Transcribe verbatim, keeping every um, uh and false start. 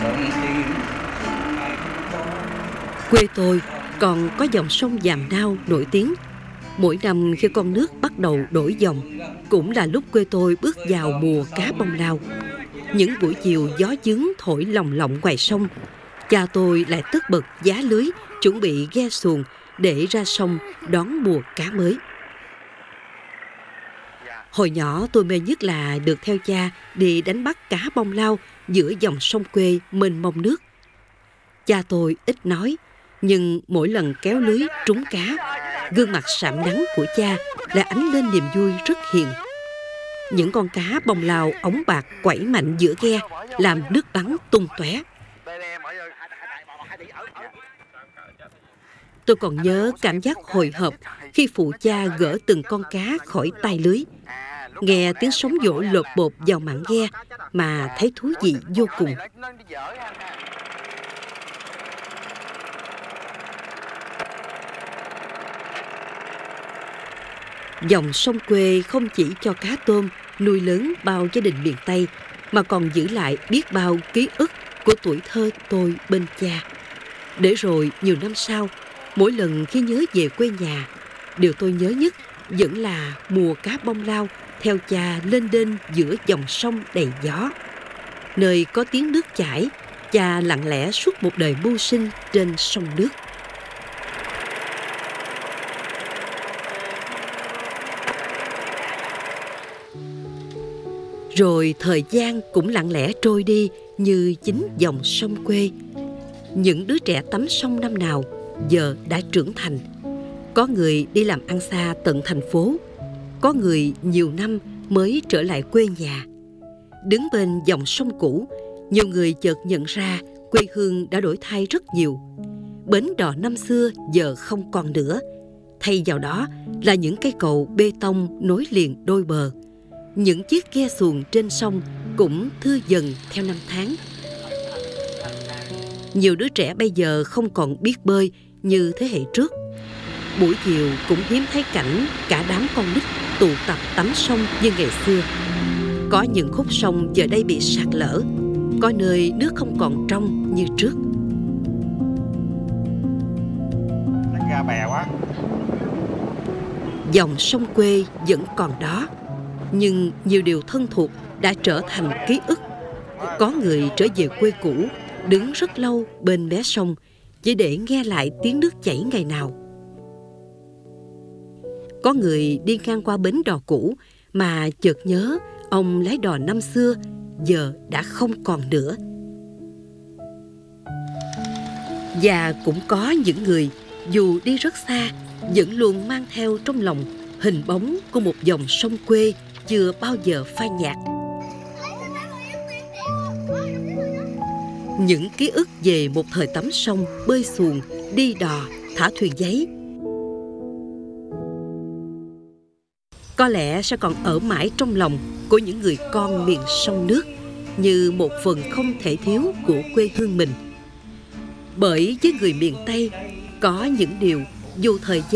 Quê tôi còn có dòng sông Vàm Nao nổi tiếng. Mỗi năm khi con nước bắt đầu đổi dòng, cũng là lúc quê tôi bước vào mùa cá bông lau. Những buổi chiều gió dướng thổi lồng lộng ngoài sông, cha tôi lại tất bật giá lưới, chuẩn bị ghe xuồng để ra sông đón mùa cá mới. Hồi nhỏ tôi mê nhất là được theo cha đi đánh bắt cá bông lau giữa dòng sông quê mênh mông nước. Cha tôi ít nói, nhưng mỗi lần kéo lưới trúng cá, gương mặt sạm nắng của cha lại ánh lên niềm vui rất hiền. Những con cá bông lau ống bạc quẩy mạnh giữa ghe, làm nước bắn tung tóe. Tôi còn nhớ cảm giác hồi hộp khi phụ cha gỡ từng con cá khỏi tay lưới. Nghe tiếng sóng vỗ lột bột vào mạn ghe mà thấy thú vị vô cùng. Dòng sông quê không chỉ cho cá tôm nuôi lớn bao gia đình miền Tây, mà còn giữ lại biết bao ký ức của tuổi thơ tôi bên cha. Để rồi nhiều năm sau, mỗi lần khi nhớ về quê nhà, điều tôi nhớ nhất vẫn là mùa cá bông lau theo cha lênh đênh giữa dòng sông đầy gió. Nơi có tiếng nước chảy, cha lặng lẽ suốt một đời mưu sinh trên sông nước. Rồi thời gian cũng lặng lẽ trôi đi như chính dòng sông quê. Những đứa trẻ tắm sông năm nào giờ đã trưởng thành. Có người đi làm ăn xa tận thành phố, có người nhiều năm mới trở lại quê nhà. Đứng bên dòng sông cũ, nhiều người chợt nhận ra quê hương đã đổi thay rất nhiều. Bến đò năm xưa giờ không còn nữa. Thay vào đó là những cây cầu bê tông nối liền đôi bờ. Những chiếc ghe xuồng trên sông cũng thưa dần theo năm tháng. Nhiều đứa trẻ bây giờ không còn biết bơi như thế hệ trước. Buổi chiều cũng hiếm thấy cảnh cả đám con nít tụ tập tắm sông như ngày xưa. Có những khúc sông giờ đây bị sạt lở, có nơi nước không còn trong như trước. Ra bè quá. Dòng sông quê vẫn còn đó, nhưng nhiều điều thân thuộc đã trở thành ký ức. Có người trở về quê cũ, đứng rất lâu bên mé sông chỉ để nghe lại tiếng nước chảy ngày nào. Có người đi ngang qua bến đò cũ mà chợt nhớ ông lái đò năm xưa giờ đã không còn nữa. Và cũng có những người dù đi rất xa vẫn luôn mang theo trong lòng hình bóng của một dòng sông quê chưa bao giờ phai nhạt. Những ký ức về một thời tắm sông, bơi xuồng, đi đò, thả thuyền giấy có lẽ sẽ còn ở mãi trong lòng của những người con miền sông nước như một phần không thể thiếu của quê hương mình. Bởi với người miền Tây, có những điều dù thời gian